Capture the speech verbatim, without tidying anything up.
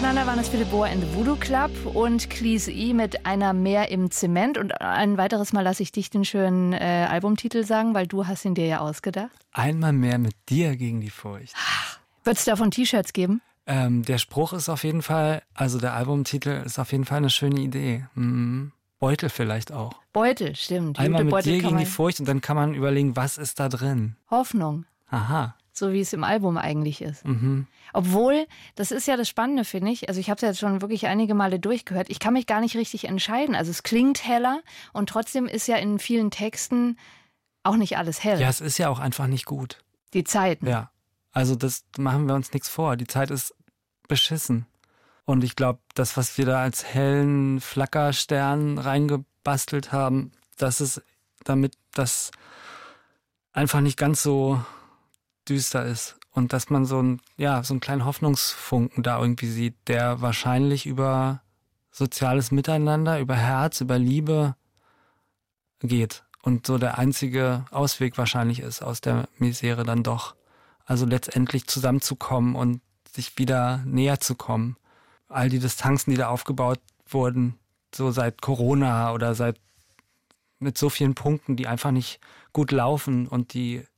hintereinander waren es Philipp Bohr and the Voodoo Club und Cleese E mit Einer mehr im Zement. Und ein weiteres Mal lasse ich dich den schönen äh, Albumtitel sagen, weil du hast ihn dir ja ausgedacht. Einmal mehr mit dir gegen die Furcht. Wird es davon T-Shirts geben? Ähm, der Spruch ist auf jeden Fall, also der Albumtitel ist auf jeden Fall eine schöne Idee. Mhm. Beutel vielleicht auch. Beutel, stimmt. Einmal mit Beutel dir gegen die Furcht und dann kann man überlegen, was ist da drin? Hoffnung. Aha. So wie es im Album eigentlich ist. Mhm. Obwohl, das ist ja das Spannende, finde ich. Also ich habe es jetzt schon wirklich einige Male durchgehört. Ich kann mich gar nicht richtig entscheiden. Also es klingt heller und trotzdem ist ja in vielen Texten auch nicht alles hell. Ja, es ist ja auch einfach nicht gut. Die Zeiten. Ja, also das machen wir uns nichts vor. Die Zeit ist beschissen. Und ich glaube, das, was wir da als hellen Flackerstern reingebastelt haben, das ist, damit das einfach nicht ganz so düster ist. Und dass man so ein, ja, so einen kleinen Hoffnungsfunken da irgendwie sieht, der wahrscheinlich über soziales Miteinander, über Herz, über Liebe geht. Und so der einzige Ausweg wahrscheinlich ist aus der Misere dann doch. Also letztendlich zusammenzukommen und sich wieder näher zu kommen. All die Distanzen, die da aufgebaut wurden, so seit Corona oder seit mit so vielen Punkten, die einfach nicht gut laufen und die